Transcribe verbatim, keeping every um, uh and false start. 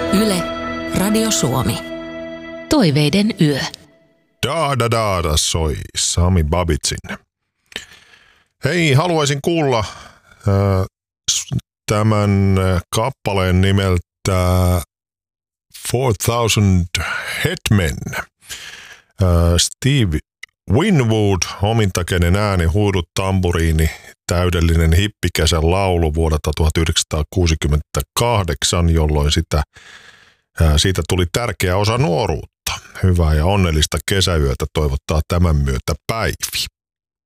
Yle, Radio Suomi. Toiveiden yö. Daada daada soi Sami Babitsin. Hei, haluaisin kuulla äh, tämän kappaleen nimeltä four thousand Headmen. Äh, Steve Winwood, omintakeinen ääni, huudut, tamburiini, täydellinen hippikesän laulu vuodelta tuhatyhdeksänsataakuusikymmentäkahdeksan, jolloin sitä, ää, siitä tuli tärkeä osa nuoruutta. Hyvää ja onnellista kesäyötä toivottaa tämän myötä Päivi.